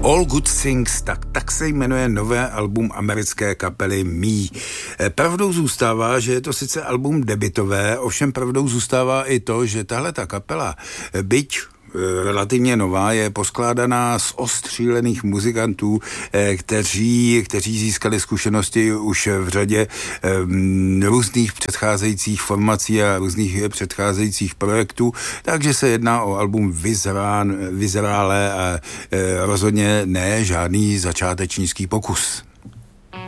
All Good Things, tak se jmenuje nové album americké kapely Me. Pravdou zůstává, že je to sice album debutové, ovšem pravdou zůstává i to, že tahle ta kapela, byť relativně nová, je poskládaná z ostřílených muzikantů, kteří získali zkušenosti už v řadě různých předcházejících formací a různých předcházejících projektů, takže se jedná o album vyzrálé a rozhodně ne žádný začátečnický pokus.